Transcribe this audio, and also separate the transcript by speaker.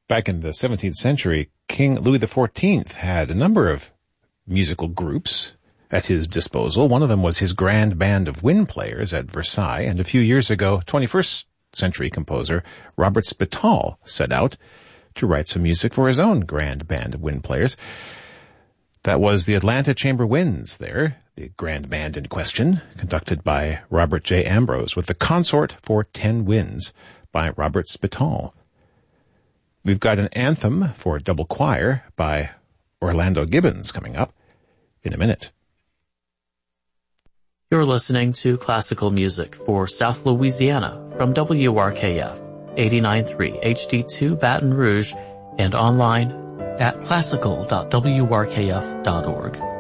Speaker 1: Back in the 17th century, King Louis XIV had a number of musical groups at his disposal. One of them was his grand band of wind players at Versailles, and a few years ago, 21st century composer Robert Spittal set out to write some music for his own grand band of wind players. That was the Atlanta Chamber Winds there, the grand band in question, conducted by Robert J. Ambrose, with the Consort for 10 Winds by Robert Spittal. We've got an anthem for double choir by Orlando Gibbons coming up in a minute.
Speaker 2: You're listening to classical music for South Louisiana from WRKF 89.3 HD2 Baton Rouge and online at classical.wrkf.org.